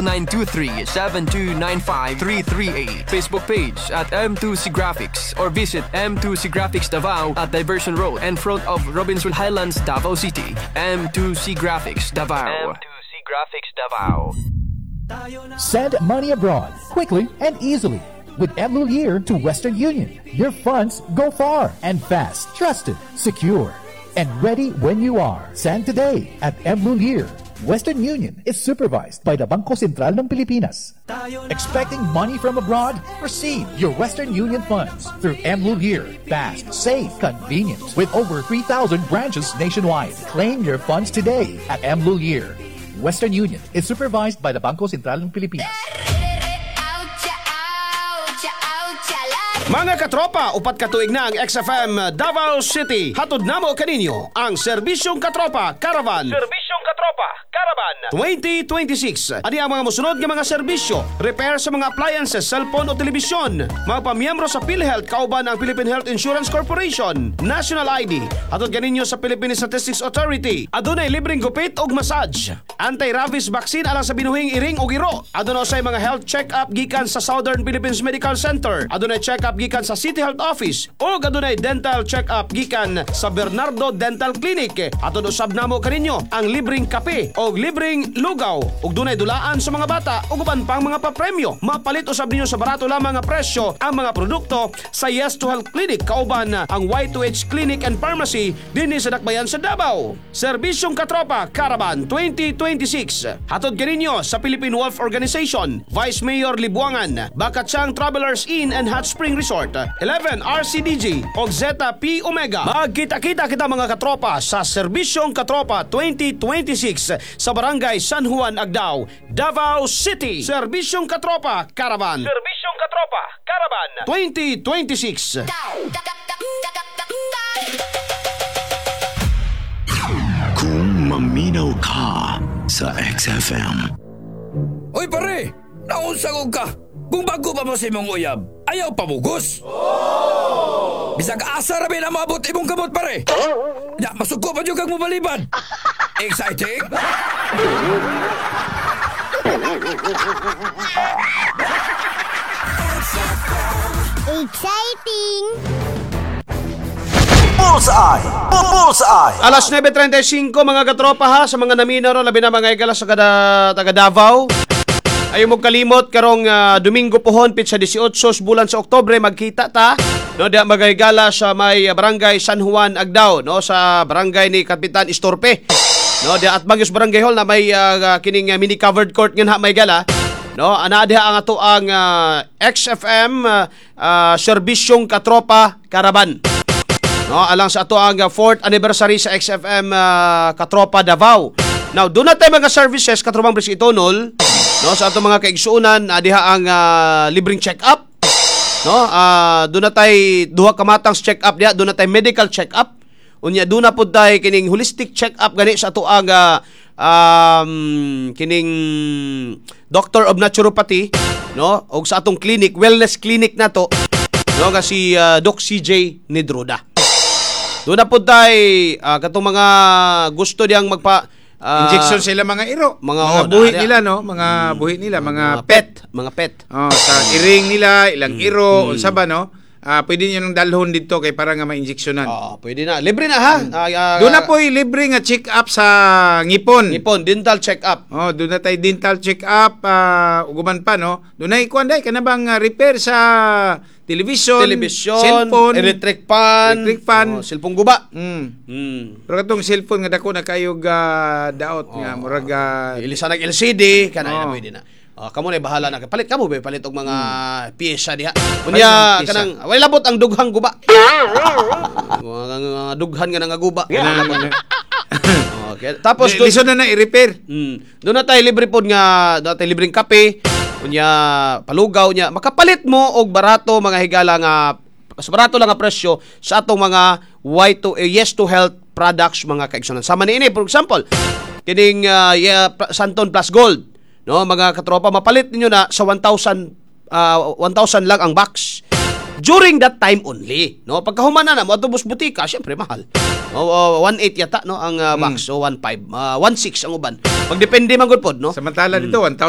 0923-7295-338. Facebook page at M2C Graphics or visit M2C Graphics Davao at Diversion Road in front of Robinson Highlands, Davao City. M2C Graphics Davao. M2C Graphics Davao. Send money abroad quickly and easily with Mlulier to Western Union. Your funds go far and fast, trusted, secure, and ready when you are. Send today at Mlulier. Western Union is supervised by the Bangko Sentral ng Pilipinas. Expecting money from abroad? Receive your Western Union funds through Mlulier. Fast, safe, convenient. With over 3,000 branches nationwide. Claim your funds today at Mlulier. Western Union is supervised by the Bangko Sentral ng Pilipinas. Mga katropa, upat katuig na ang XFM Davao City. Hatod namo kaninyo ang Serbisyong Katropa Caravan. Serbisyong Katropa Caravan 2026. Ani ang mga musunod nga mga serbisyo: repair sa mga appliances, cellphone o telebisyon, mga pamiyembro sa PhilHealth kauban ang Philippine Health Insurance Corporation, National ID. Hatod kaninyo sa Philippine Statistics Authority. Adunay libreng gupit og massage. Anti-rabies vaccine alang sa binuhing iring o giro. Adunay usay mga health check-up gikan sa Southern Philippines Medical Center. Adunay check-up gikan sa City Health Office o adunay dental check-up gikan sa Bernardo Dental Clinic. Atod usab namo kaninyo ang libreng kape o libreng lugaw ug dunay dulaan sa mga bata ug uban pang mga papremyo. Mapalit usab ninyo sa barato lamang nga presyo ang mga produkto sa Yes to Health Clinic kauban ang Y2H Clinic and Pharmacy dinhi sa Dakbayan sa Davao. Serbisyong Katropa Caravan 2026. Hatod kaninyo sa Philippine Wolf Organization, Vice Mayor Libuangan, Bakatsang Travelers Inn and Hot Spring Resort, 11 RCDG o Zeta P Omega. Magkita-kita kita mga katropa sa Serbisyong Katropa 2026 sa Barangay San Juan, Agdao, Davao City. Serbisyong Katropa Caravan. Serbisyong Katropa Caravan 2026. Kung maminaw ka sa XFM. Oy pare, naunsagog ka. Kung bago pa mo sa imong uyab, ayaw pamugos. Bisag asa rabi na maabot imong kamot pare. Ya, masuko pa dyan kang mabaliban. Exciting? Exciting! Bullseye! Bullseye! Alas 9:35 mga katropa ha, sa mga naminaro, labi na mga igala sa taga Davao. Ayaw mo kalimot karong Domingo pohon pit sa 18 bulan sa Oktobre magkita ta no dia magaygala sa may barangay San Juan, Agdao no sa barangay ni Kapitan Istorpe no dia at Bagyos Barangay Hall na may kining mini covered court ngin ha may gala no ana diha ang ato ang XFM Serbisyong Katropa Caravan no alang sa ato ang 4th anniversary sa XFM Katropa Davao. Now do na tayo mga services katropang Bris Itonol no sa ato mga kaigsuunan diha ang libreng check-up no doon na tay duha ka matang check-up diha, doon na tay medical check-up unya doon na pud tay kining holistic check-up gani sa ato ang kining Doctor of Naturopathy no og sa atong clinic, wellness clinic nato no nga si Doc CJ Nedroda. Doon na pud tay katong mga gusto diyang magpa injection sila mga iro, mga buhi nila no, mga buhi nila, mga pet. Oh, sa iring nila, ilang iro, unsa ba no? Pwede niyo nang dalhon dito kay para nga ma-injeksyonan. Pwede na. Libre na ha. Doon na po libre nga check-up sa ngipon. Ngipon, dental check-up. Oh, doon na tay dental check-up, uguman pa no. Doon na ikuan day kana bang repair sa television, cellphone, electric fan, cellphone guba. Pero katong cellphone nga dako na kayog daot nga murag ilisan ng LCD kana na pwede na. Kamo na bahala na palit kamo palit og mga piyesa diha. Unya kanang way labot ang dughang guba. Mga dughan nga nangaguba. Okay. Tapos lisod na i-repair. Doon na tayo libre pod nga tayo libreng kape. Unya palugaw nya makapalit mo og barato mga higala nga sa barato lang nga presyo sa atong mga Yes to Health products mga kaigsunan. Sama ni ini for example kining Santon Plus Gold no mga katropa mapalit ninyo na sa 1,000 lang ang box during that time only no pagkahuman na mo atubos butika syempre mahal 1.8 yata no ang box so 1.5 1.6 ang uban pagdepende man gud pod no samantala dito 1,000